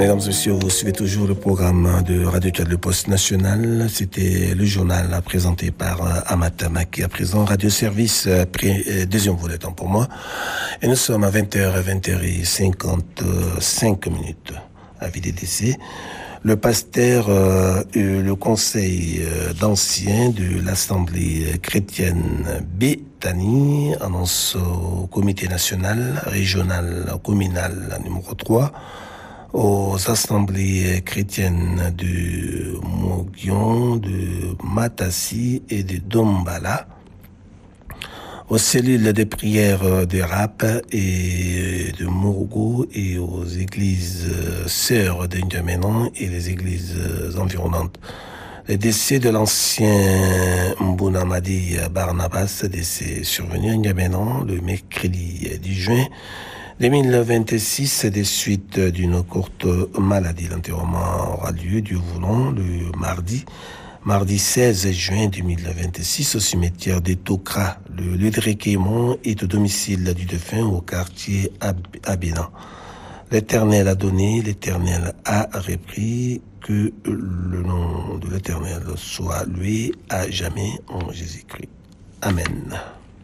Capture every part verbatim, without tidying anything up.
Mesdames et messieurs, vous suivez toujours le programme de Radio Tchad, le Poste National. C'était le journal présenté par Amata Maki. À présent, Radio Service, deuxième volet temps pour moi. Et nous sommes à vingt heures, vingt heures cinquante-cinq minutes à V D D C. Le pasteur, euh, le conseil euh, d'anciens de l'Assemblée chrétienne Béthanie annonce au comité national, régional, communal numéro trois, aux assemblées chrétiennes de Mogion, de Matassi et de Dombala, aux cellules de prière de Rap et de Mourgo et aux églises sœurs de N'Djamena et les églises environnantes. Le décès de l'ancien Mbounamadi Barnabas, décès survenu à N'Djamena le mercredi dix juin deux mille vingt-six, des suites d'une courte maladie. L'enterrement aura lieu, Dieu voulant, le mardi Mardi seize juin deux mille vingt-six, au cimetière des Tokra. Le lieu de recueillement est au domicile du défunt au quartier Abénan. L'Éternel a donné, l'Éternel a repris, que le nom de l'Éternel soit loué à jamais en Jésus-Christ. Amen.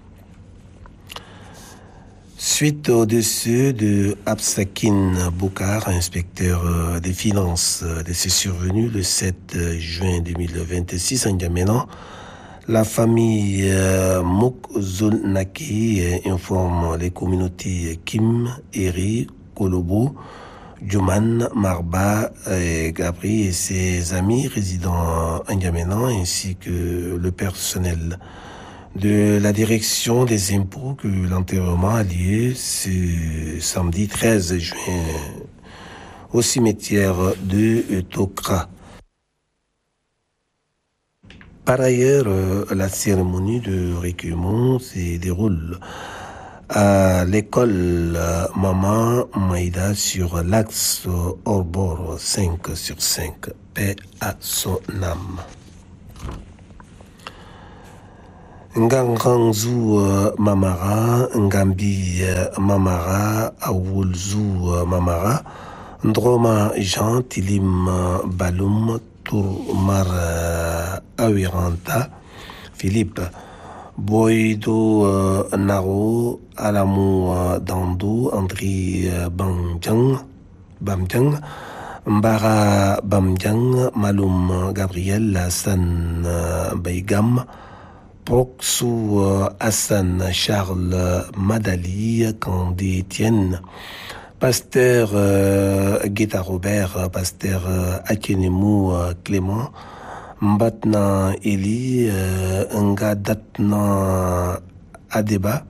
Suite au décès de Absakin Boukar, inspecteur des finances, décès survenu le sept juin deux mille vingt-six à N'Djamena, la famille euh, Moukzolnaki informe les communautés Kim, Eri, Kolobo, Djouman, Marba, et Gabri et ses amis résidant à N'Djamena, ainsi que le personnel de la direction des impôts que l'enterrement a lieu ce samedi treize juin au cimetière de Tokra. Par ailleurs, la cérémonie de recueillement se déroule à l'école Maman Maïda sur l'axe Orbor cinq sur cinq. Paix à son âme. Nganganzu uh, Mamara, Ngambi uh, Mamara, Awulzu uh, Mamara, Ndroma Jean Tilim uh, Balum, Tourmar uh, Awiranta, Philippe, Boido uh, Naro, Alamou uh, Dando, Andri uh, Bamjang, Bamjang, Mbara Bamjang, Malum Gabriel, Hassan uh, Baigam, Proxou euh, Hassan Charles Madali, Candé Etienne, Pasteur euh, Guetta Robert, Pasteur euh, Akenemou euh, Clément, Mbatna Eli, euh, Ngadatna Adeba,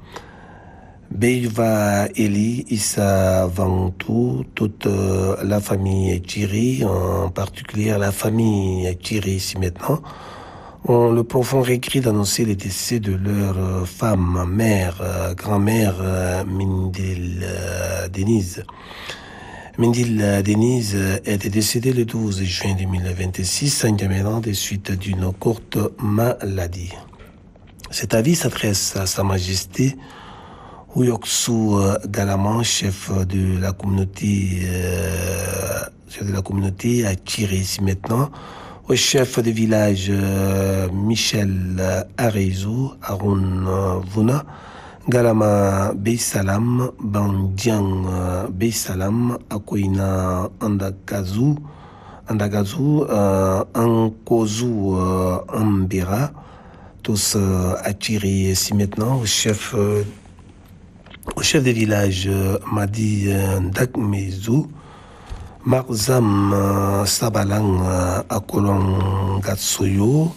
Beiva Eli, Issa Vantou, toute euh, la famille Thierry, en particulier la famille Thierry ici maintenant, ont le profond regret d'annoncer le décès de leur femme, mère, euh, grand-mère, euh, Mindil euh, Denise. Mindil euh, Denise était décédée le douze juin deux mille vingt-six à N'Djamena des suites d'une courte maladie. Cet avis s'adresse à Sa Majesté Ouyoksu euh, Galaman, chef de la communauté, euh, chef de la communauté à Tiré ici maintenant, au chef de village euh, Michel euh, Arezou, Haroun euh, Vouna, Galama Beissalam, Bandian euh, Beissalam, Akoina Andagazu, Andagazu, euh, Ankozu euh, Ambera, tous euh, attirés ici maintenant, au chef, euh, au chef de village euh, Madi euh, Ndakmezou, Marzam uh, Sabalang uh, Akolong Gatsoyo,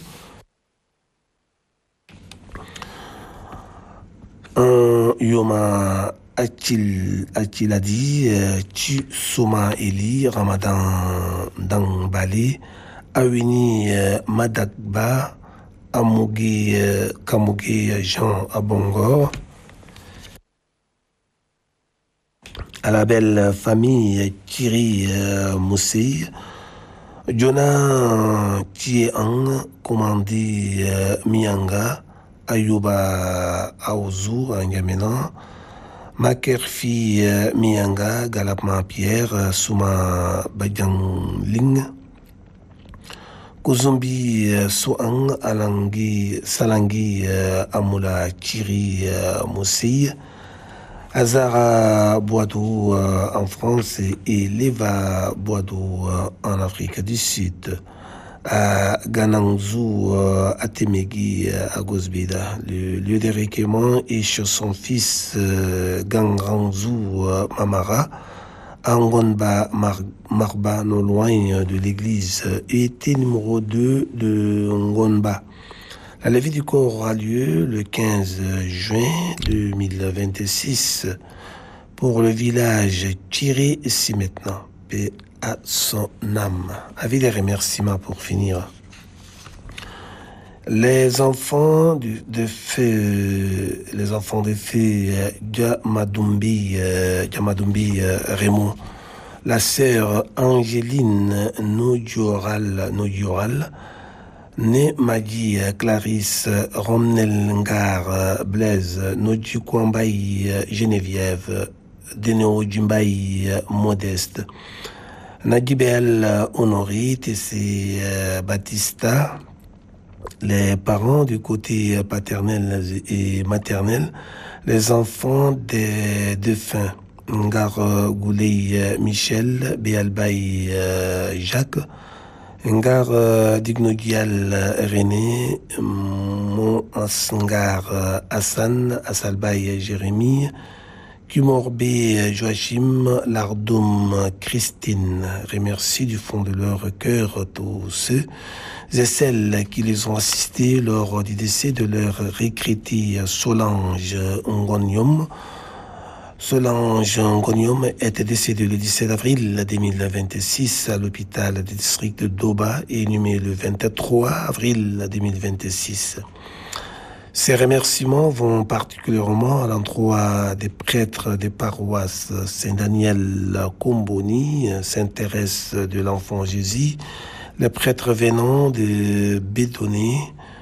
uh, Yoma Achil Achiladi, uh, Chisoma Eli, Ramadan Dangbali, Awini uh, Madagba, Amogi uh, Kamogi Jean Abongor, à la belle famille Thierry euh, Moussé, Jonah Tieang, Commandi euh, Mianga, Ayuba Aouzou, à N'Djamena, Makerfi Mianga, Galapma Pierre, Souma Badiangling, Kuzumbi Souang, Alangi, Salangi Amula Chiri Moussi, Azara Boadou en France et Leva Boadou en Afrique du Sud. À Ganangzou, à Temegi, à Gosbida. Le lieu des recueillements est chez son fils euh, Gangrangzou euh, Mamara, à Ngonba Mar Marba, non loin de l'église, était numéro deux de Ngonba. La levée du corps aura lieu le quinze juin deux mille vingt-six pour le village tiré ici maintenant. Paix à son âme. Avec des remerciements pour finir. Les enfants de, de feu, les enfants de feu, Djamadumbi, Djamadumbi Raymond, la sœur Angéline Nodioral, Nodioral, née Madi Clarisse Romnel-Ngar Blaise, Nodjukwambaï Geneviève, Deneo Djumbaï Modeste, Nadibel Honoré, Tessé Batista, les parents du côté paternel et maternel, les enfants des défunts, Ngar Gouley Michel, Béalbaï Jacques, Ngar Dignodial René, Monsengar Hassan, Assalbaï Jérémie, Kumorbé Joachim, Lardoum Christine, remercie du fond de leur cœur tous ceux et celles qui les ont assistés lors du décès de leur retraité Solange Ngonium. Solange Ngonium était décédée le dix-sept avril deux mille vingt-six à l'hôpital du district de Doba et inhumée le vingt-trois avril deux mille vingt-six. Ces remerciements vont particulièrement à l'endroit des prêtres des paroisses Saint-Daniel Comboni, Saint-Thérèse de l'Enfant Jésus, les prêtres venant de Bédoné,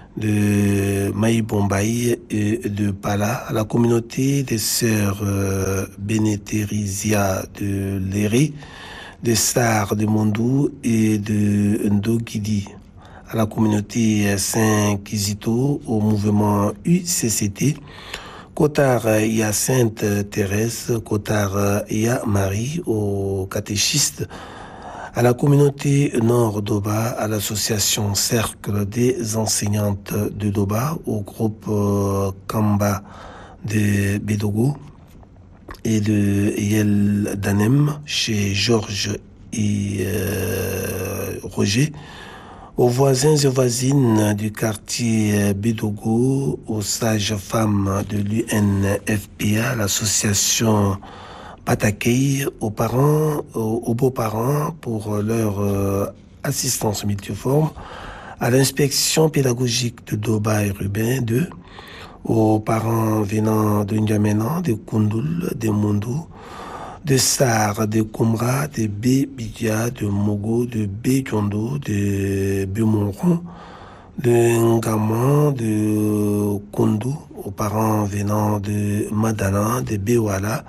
de Maïbombaï et de Pala, à la communauté des sœurs euh, Bénétérisia de Léré, des Sars de Mondou et de Ndogidi, à la communauté Saint-Kizito, au mouvement U C C T, Kotar Ia Sainte Thérèse, Kotar Ia Marie, au catéchistes, à la communauté Nord Doba, à l'association Cercle des enseignantes de Doba, au groupe euh, Kamba de Bédogo et de Yel Danem, chez Georges et euh, Roger, aux voisins et voisines du quartier Bédogo, aux sages-femmes de l'U N F P A, l'association Patakei, aux parents, aux, aux beaux-parents pour leur euh, assistance multiforme, à l'inspection pédagogique de Doba et Rubin deux, aux parents venant de N'Djamena, de Koundoul, de Mondou, de Sar, de Koumra, de B. Bidia, de Mogo, de B. Djondo, de Bumonron, de Ngaman, de Koundou, aux parents venant de Madana, de Bewala,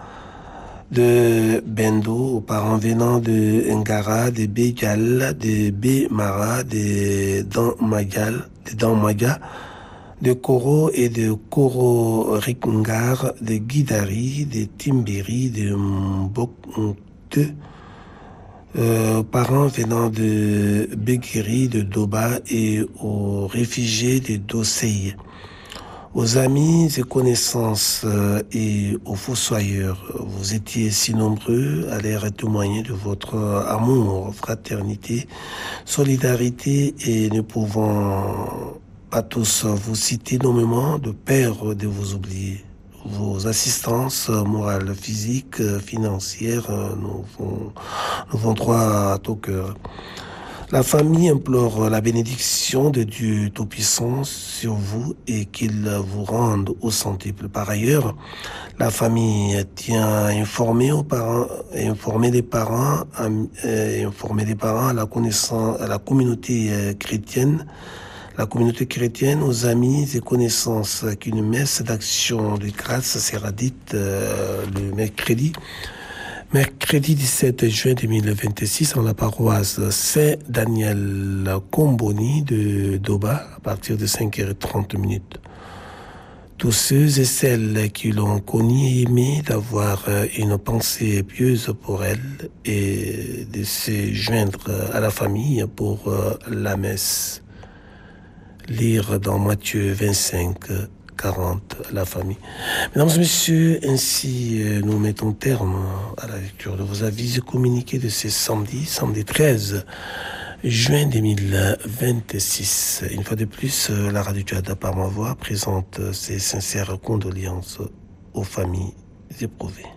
de Bendo, aux parents venant de Ngara, de Bégal, de B. Mara, de Dan Magal, de Dan Maga, de Koro et de Koro Rikungar, de Guidari, de Timberi, de Mbokte, euh, parents venant de Begiri, de Doba et aux réfugiés de Dosei, aux amis et connaissances euh, et aux fossoyeurs. Vous étiez si nombreux à l'air témoigner de votre amour, fraternité, solidarité et ne pouvant pas tous vous citer nommément, de peur de vous oublier. Vos assistances morales, physiques, financières nous font, nous font droit à tout cœur. La famille implore la bénédiction de Dieu Tout-Puissant sur vous et qu'il vous rende au centuple. Par ailleurs, la famille tient à informer aux parents, à informer les parents, à, à informer les parents à la connaissance, à la communauté chrétienne, la communauté chrétienne, aux amis et connaissances qu'une messe d'action de grâce sera dite euh, le mercredi. Mercredi dix-sept juin deux mille vingt-six, en la paroisse Saint-Daniel Comboni de Doba, à partir de cinq heures trente. Tous ceux et celles qui l'ont connu et aimé, d'avoir une pensée pieuse pour elle et de se joindre à la famille pour la messe. Lire dans Matthieu vingt-cinq, quarante, la famille. Mesdames et messieurs, ainsi nous mettons terme à la lecture de vos avis et communiqués de ce samedi, samedi treize juin deux mille vingt-six. Une fois de plus, la radio Tchada par ma voix présente ses sincères condoléances aux familles éprouvées.